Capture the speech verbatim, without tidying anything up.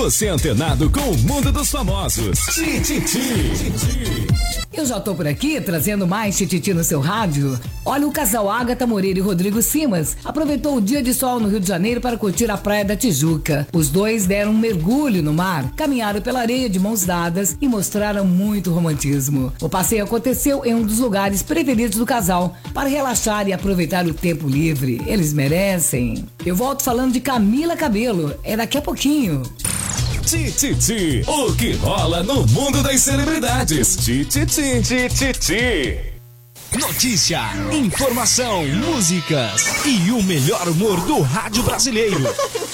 Você é antenado com o mundo dos famosos. Tititi. Eu já tô por aqui trazendo mais Tititi no seu rádio. Olha, o casal Agatha Moreira e Rodrigo Simas aproveitou o dia de sol no Rio de Janeiro para curtir a praia da Tijuca. Os dois deram um mergulho no mar, caminharam pela areia de mãos dadas e mostraram muito romantismo. O passeio aconteceu em um dos lugares preferidos do casal para relaxar e aproveitar o tempo livre. Eles merecem. Eu volto falando de Camila Cabello. É daqui a pouquinho. Tititi, o que rola no mundo das celebridades. Tititi, Tititi. Notícia, informação, músicas e o melhor humor do rádio brasileiro.